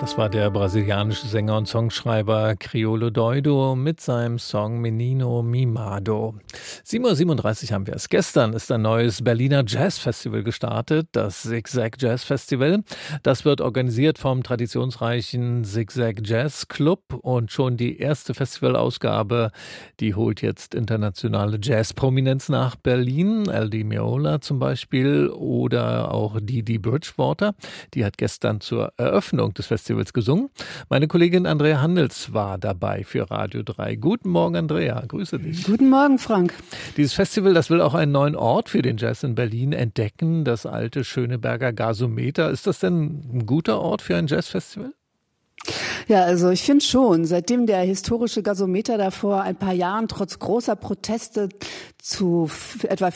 Das war der brasilianische Sänger und Songschreiber Criolo Doido mit seinem Song Menino Mimado. 7:37 Uhr haben wir es. Gestern ist ein neues Berliner Jazzfestival gestartet, das Zigzag Jazz Festival. Das wird organisiert vom traditionsreichen Zigzag Jazz Club und schon die erste Festivalausgabe, die holt jetzt internationale Jazzprominenz nach Berlin. L.D. Meola zum Beispiel oder auch Didi Bridgewater. Die hat gestern zur Eröffnung des Festivals gesungen. Meine Kollegin Andrea Handels war dabei für Radio 3. Guten Morgen, Andrea. Grüße dich. Guten Morgen, Frank. Dieses Festival, das will auch einen neuen Ort für den Jazz in Berlin entdecken, das alte Schöneberger Gasometer. Ist das denn ein guter Ort für ein Jazzfestival? Ja, also ich finde schon, seitdem der historische Gasometer da vor ein paar Jahren trotz großer Proteste zu etwa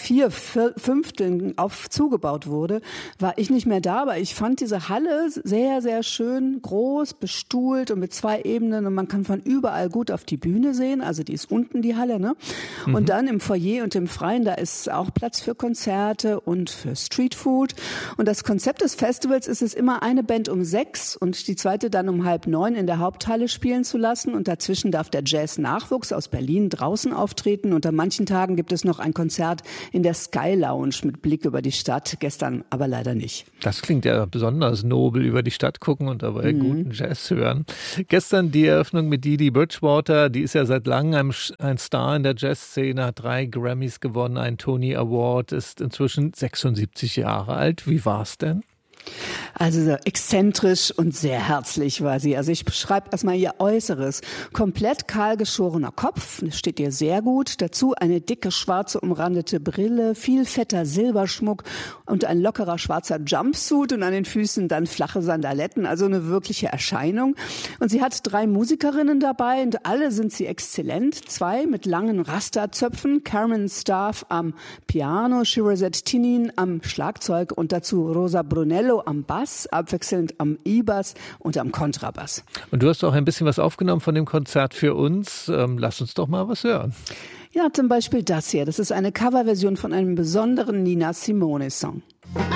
4/5 zugebaut wurde, war ich nicht mehr da, aber ich fand diese Halle sehr, sehr schön, groß, bestuhlt und mit 2 Ebenen und man kann von überall gut auf die Bühne sehen, also die ist unten, die Halle, ne? Und dann im Foyer und im Freien, da ist auch Platz für Konzerte und für Streetfood und das Konzept des Festivals ist es immer eine Band um 6 und die zweite dann um 8:30 in der Haupthalle spielen zu lassen und dazwischen darf der Jazz-Nachwuchs aus Berlin draußen auftreten und an manchen Tagen gibt es noch ein Konzert in der Sky Lounge mit Blick über die Stadt, gestern aber leider nicht. Das klingt ja besonders nobel, über die Stadt gucken und dabei guten Jazz hören. Gestern die Eröffnung mit Didi Bridgewater, die ist ja seit langem ein Star in der Jazzszene, hat 3 Grammys gewonnen, einen Tony Award, ist inzwischen 76 Jahre alt. Wie war's denn? Also exzentrisch und sehr herzlich war sie. Also ich beschreibe erstmal ihr Äußeres. Komplett kahl geschorener Kopf, das steht ihr sehr gut. Dazu eine dicke schwarze umrandete Brille, viel fetter Silberschmuck und ein lockerer schwarzer Jumpsuit und an den Füßen dann flache Sandaletten. Also eine wirkliche Erscheinung. Und sie hat 3 Musikerinnen dabei und alle sind sie exzellent. 2 mit langen Rasterzöpfen, Carmen Staff am Piano, Shirazette Tinin am Schlagzeug und dazu Rosa Brunello am Bass, abwechselnd am E-Bass und am Kontrabass. Und du hast auch ein bisschen was aufgenommen von dem Konzert für uns. Lass uns doch mal was hören. Ja, zum Beispiel das hier. Das ist eine Coverversion von einem besonderen Nina Simone-Song.